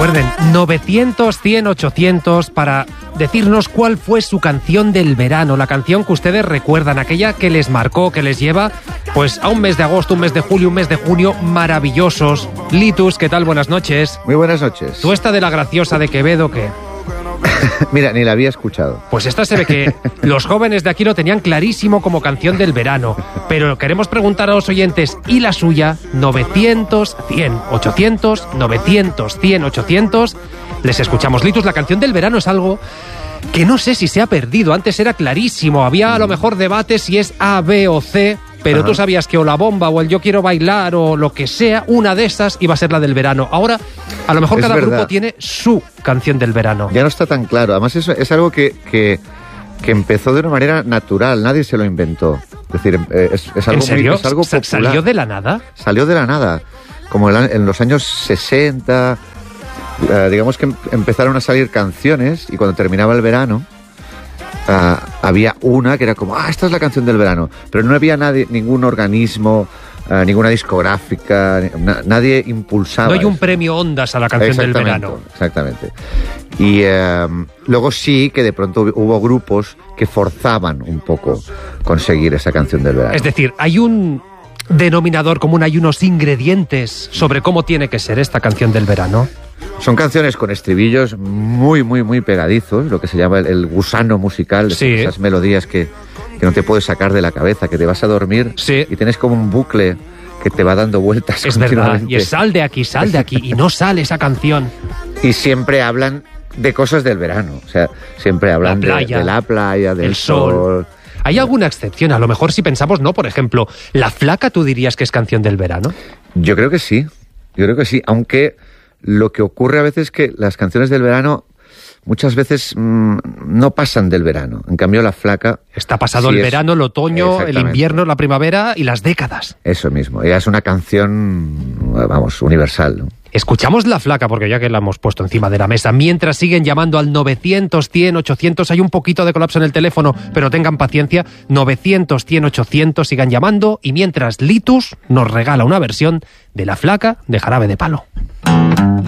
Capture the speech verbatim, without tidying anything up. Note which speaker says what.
Speaker 1: Recuerden, novecientos, cien, ochocientos para decirnos cuál fue su canción del verano, la canción que ustedes recuerdan, aquella que les marcó, que les lleva pues a un mes de agosto, un mes de julio, un mes de junio maravillosos. Litus, ¿qué tal? Buenas noches.
Speaker 2: Muy buenas noches.
Speaker 1: ¿Tú esta de la graciosa de Quevedo qué?
Speaker 2: Mira, ni la había escuchado.
Speaker 1: Pues esta se ve que los jóvenes de aquí lo tenían clarísimo como canción del verano. Pero queremos preguntar a los oyentes, ¿y la suya? novecientos, cien, ochocientos, novecientos, cien, ochocientos. Les escuchamos. Litus, la canción del verano es algo que no sé si se ha perdido. Antes era clarísimo. Había a lo mejor debate si es A, B o C. Pero Ajá. tú sabías que o la bomba o el yo quiero bailar o lo que sea, una de esas iba a ser la del verano. Ahora, a lo mejor es cada verdad. grupo tiene su canción del verano.
Speaker 2: Ya no está tan claro. Además, eso es algo que, que, que empezó de una manera natural. Nadie se lo inventó. Es decir, es, es algo,
Speaker 1: ¿En serio?
Speaker 2: Muy, es algo popular.
Speaker 1: ¿Salió de la nada?
Speaker 2: Salió de la nada. Como en los años sesenta, eh, digamos que empezaron a salir canciones y cuando terminaba el verano, Uh, había una que era como, ah, esta es la canción del verano, pero no había nadie, ningún organismo, uh, ninguna discográfica, na, nadie impulsaba.
Speaker 1: No hay un
Speaker 2: eso.
Speaker 1: premio Ondas a la canción del verano.
Speaker 2: Exactamente. Y uh, luego sí que de pronto hubo grupos que forzaban un poco conseguir esa canción del verano.
Speaker 1: Es decir, hay un denominador común, hay unos ingredientes sobre cómo tiene que ser esta canción del verano.
Speaker 2: Son canciones con estribillos muy, muy, muy pegadizos, lo que se llama el, el gusano musical,
Speaker 1: sí.
Speaker 2: esas melodías que, que no te puedes sacar de la cabeza, que te vas a dormir
Speaker 1: sí.
Speaker 2: y tienes como un bucle que te va dando vueltas.
Speaker 1: Es verdad, y es sal de aquí, sal de aquí, y no sale esa canción.
Speaker 2: Y siempre hablan de cosas del verano, o sea, siempre hablan
Speaker 1: la playa,
Speaker 2: de, de la playa, del
Speaker 1: el sol.
Speaker 2: sol.
Speaker 1: ¿Hay alguna excepción? A lo mejor si pensamos, no, por ejemplo, La Flaca, ¿tú dirías que es canción del verano?
Speaker 2: Yo creo que sí, yo creo que sí, aunque lo que ocurre a veces es que las canciones del verano muchas veces mmm, no pasan del verano. En cambio, La Flaca...
Speaker 1: Está pasado sí el es... verano, el otoño, el invierno, la primavera y las décadas.
Speaker 2: Eso mismo. Ella es una canción, vamos, universal, ¿no?
Speaker 1: Escuchamos La Flaca, porque ya que la hemos puesto encima de la mesa, mientras siguen llamando al novecientos, cien, ochocientos, hay un poquito de colapso en el teléfono, pero tengan paciencia, novecientos, cien, ochocientos, sigan llamando, y mientras Litus nos regala una versión de La Flaca de Jarabe de Palo.